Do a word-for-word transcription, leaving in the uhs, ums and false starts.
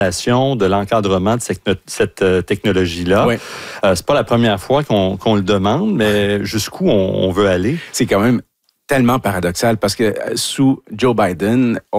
de l'encadrement de cette, cette euh, technologie-là. Oui. Euh, c'est pas la première fois qu'on, qu'on le demande, mais jusqu'où on, on veut aller? C'est quand même tellement paradoxal parce que sous Joe Biden,